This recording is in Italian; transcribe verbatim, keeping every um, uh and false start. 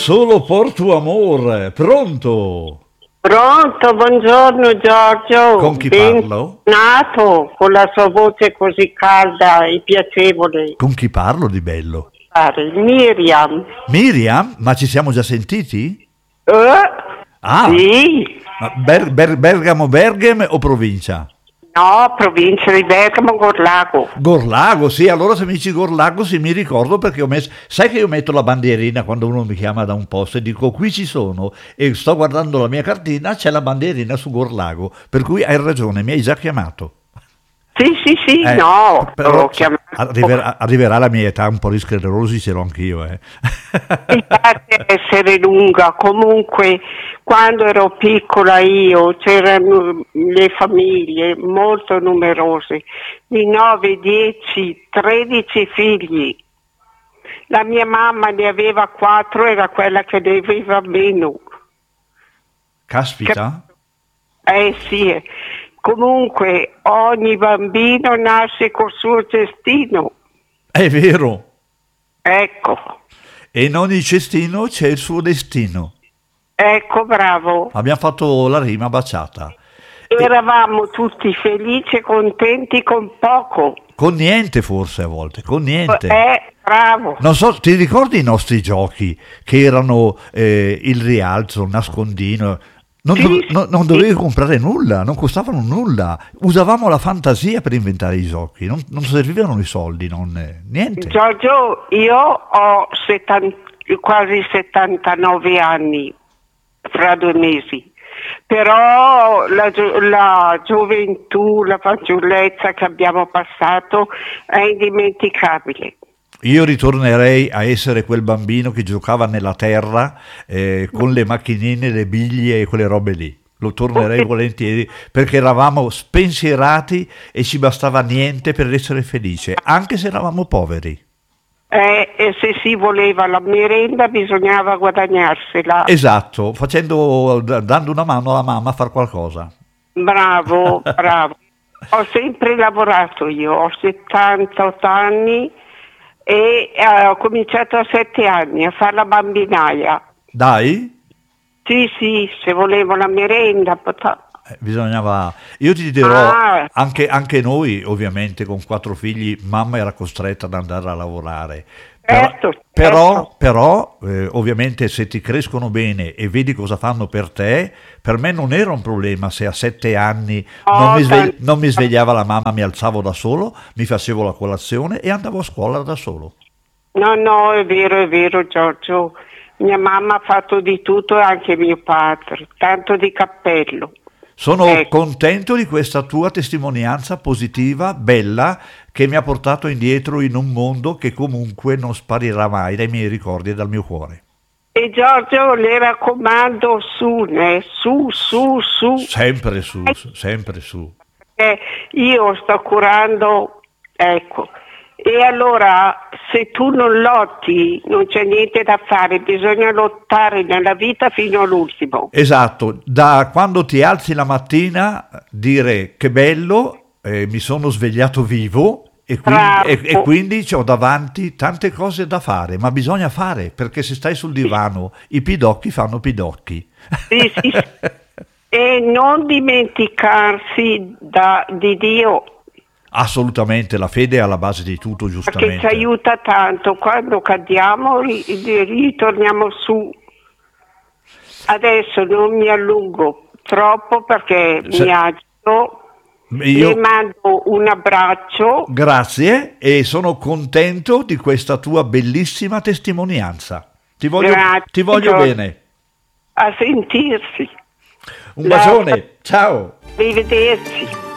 solo por tu amor. Pronto? Pronto, buongiorno Giorgio. Con chi Ben parlo? Nato, con la sua voce così calda e piacevole. Con chi parlo di bello? Pare, Miriam. Miriam? Ma ci siamo già sentiti? Eh? Ah, Sì. ma Ber- Ber- Bergamo, Berghem o provincia? No, provincia di Bergamo, Gorlago. Gorlago, sì, allora se mi dici Gorlago sì mi ricordo perché ho messo, sai che io metto la bandierina quando uno mi chiama da un posto e dico qui ci sono e sto guardando la mia cartina, c'è la bandierina su Gorlago, per cui hai ragione, mi hai già chiamato. Sì, sì, sì, Eh, no, però l'ho chiamato. arriverà, arriverà la mia età un po' di sclerosi, ce l'ho anch'io. Eh. Mi piace essere lunga, comunque quando ero piccola io c'erano le famiglie molto numerose, di nove, dieci, tredici figli. La mia mamma ne aveva quattro, era quella che ne aveva meno. Caspita. Eh sì, comunque ogni bambino nasce col suo cestino. È vero. Ecco, E in ogni cestino c'è il suo destino. ecco, bravo. Abbiamo fatto la rima baciata. E Eravamo tutti felici e contenti con poco. con niente forse a volte, con niente. Eh, bravo. Non so, ti ricordi i nostri giochi che erano eh, il rialzo, il nascondino? Non, Sì, dove- sì, no- non sì. dovevi comprare nulla, non costavano nulla. Usavamo la fantasia per inventare i giochi, non, non servivano i soldi, non, eh, niente. Giorgio, io ho settanta quasi settantanove anni, fra due mesi, però la, gio- la gioventù, la fanciullezza che abbiamo passato è indimenticabile. Io ritornerei a essere quel bambino che giocava nella terra eh, con le macchinine, le biglie e quelle robe lì. Lo tornerei volentieri perché eravamo spensierati e ci bastava niente per essere felici, anche se eravamo poveri. Eh, e se si voleva la merenda bisognava guadagnarsela. Esatto, facendo, d- dando una mano alla mamma a fare qualcosa. Bravo, bravo. Ho sempre lavorato io, ho settantotto anni e eh, ho cominciato a sette anni a fare la bambinaia. Dai? Sì, sì, se volevo la merenda, potà. Eh, bisognava, io ti dirò, Ah. anche, anche noi ovviamente con quattro figli, mamma era costretta ad andare a lavorare. Però, Certo, però, certo. però, eh, ovviamente se ti crescono bene e vedi cosa fanno per te, per me non era un problema se a sette anni non Oh, mi, sve- tan- non mi svegliava la mamma, mi alzavo da solo, mi facevo la colazione e andavo a scuola da solo. No, no, è vero, è vero, Giorgio. Mia mamma ha fatto di tutto e anche mio padre, tanto di cappello. Sono Ecco. contento di questa tua testimonianza positiva, bella, che mi ha portato indietro in un mondo che comunque non sparirà mai dai miei ricordi e dal mio cuore. E Giorgio, le raccomando, su, ne, su, su, su. Sempre su, su- sempre su. Eh, io sto curando, ecco. E allora, se tu non lotti, non c'è niente da fare, bisogna lottare nella vita fino all'ultimo. Esatto, da quando ti alzi la mattina dire che bello, eh, mi sono svegliato vivo e quindi, Bravo. e, e quindi ho davanti tante cose da fare, ma bisogna fare perché se stai sul divano i pidocchi fanno pidocchi. Sì, sì, sì. E non dimenticarsi da- di Dio, Assolutamente, la fede è alla base di tutto, perché ci giustamente. aiuta tanto. Quando cadiamo ri- ritorniamo su. Adesso non mi allungo troppo perché Se- mi agito. Io- Le mando un abbraccio. Grazie e sono contento di questa tua bellissima testimonianza. Ti voglio, Grazie, ti voglio Giorgio. bene. A sentirsi. Un bacione, ciao. Arrivederci.